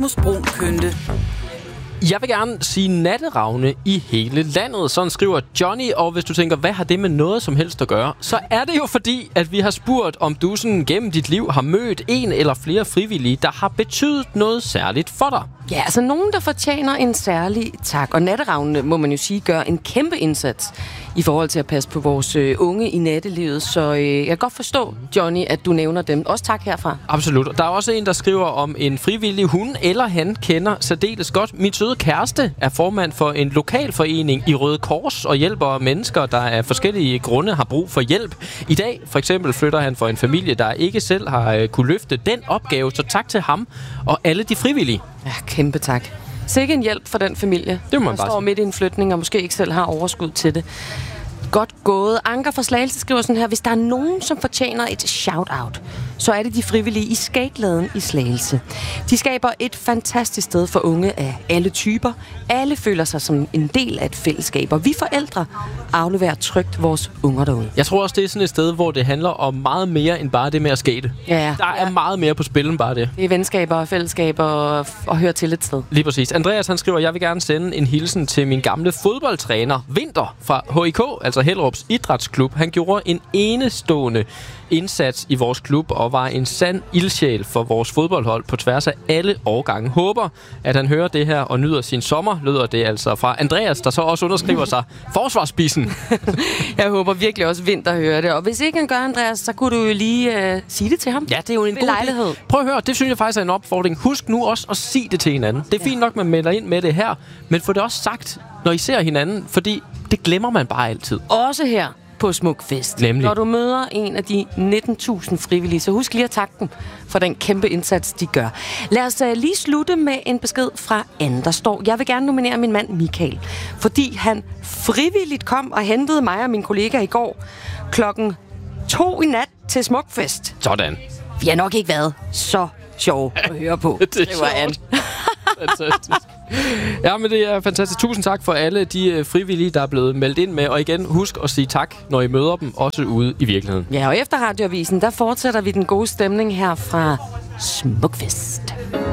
Brun Kønte. Jeg vil gerne sige natteravne i hele landet, sådan skriver Johnny. Og hvis du tænker, hvad har det med noget som helst at gøre, så er det jo fordi, at vi har spurgt, om du sådan gennem dit liv har mødt en eller flere frivillige, der har betydet noget særligt for dig. Ja, altså nogen, der fortjener en særlig tak. Og natteravnene, må man jo sige, gør en kæmpe indsats i forhold til at passe på vores unge i nattelivet. Så jeg kan godt forstå, Johnny, at du nævner dem. Også tak herfra. Absolut. Der er også en, der skriver om en frivillig, hun eller han kender særdeles godt. Min søde kæreste er formand for en lokalforening i Røde Kors og hjælper mennesker, der af forskellige grunde har brug for hjælp. I dag for eksempel flytter han for en familie, der ikke selv har kunne løfte den opgave. Så tak til ham og alle de frivillige. Ja, kæmpe tak. Sikke en hjælp for den familie, det må man der står midt i en flytning og måske ikke selv har overskud til det. Godt gået. Anker fra Slagelse skriver sådan her: hvis der er nogen, som fortjener et shout-out, så er det de frivillige i Skageladen i Slagelse. De skaber et fantastisk sted for unge af alle typer. Alle føler sig som en del af et fællesskab, og vi forældre afleverer trygt vores unger derude. Jeg tror også, det er sådan et sted, hvor det handler om meget mere end bare det med at skate. Ja, der er meget mere på spil end bare det. Det er venskaber og fællesskaber og høre til et sted. Lige præcis. Andreas, han skriver: jeg vil gerne sende en hilsen til min gamle fodboldtræner, Vinter, fra HIK, altså Hellerups Idrætsklub. Han gjorde en enestående indsats i vores klub og var en sand ildsjæl for vores fodboldhold på tværs af alle årgange. Håber, at han hører det her og nyder sin sommer, lyder det altså fra Andreas, der så også underskriver sig forsvarsspidsen. Jeg håber virkelig også, Vinter hører det. Og hvis ikke han gør, Andreas, så kunne du jo lige sige det til ham. Ja, det er jo en god lejlighed. Prøv at høre, det synes jeg faktisk er en opfordring. Husk nu også at sige det til hinanden. Det er fint nok, man melder ind med det her, men få det også sagt, når I ser hinanden, fordi det glemmer man bare altid. Også her på Smukfest. Nemlig. Når du møder en af de 19.000 frivillige, så husk lige at takke dem for den kæmpe indsats, de gør. Lad os lige slutte med en besked fra Anne, der står: jeg vil gerne nominere min mand Michael, fordi han frivilligt kom og hentede mig og min kollega i går 2:00 i nat til Smukfest. Sådan. Vi har nok ikke været så sjove at høre på. Det var Anne. Fantastisk. Ja, men det er fantastisk. Tusind tak for alle de frivillige, der er blevet meldt ind med. Og igen, husk at sige tak, når I møder dem, også ude i virkeligheden. Ja, og efter Radioavisen, der fortsætter vi den gode stemning her fra Smukfest.